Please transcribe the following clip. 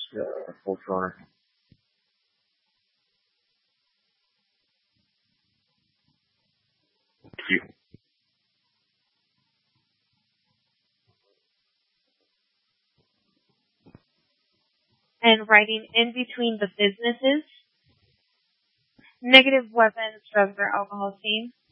full toner. Thank you. And writing in between the businesses, negative weapons, drugs, or alcohol scene.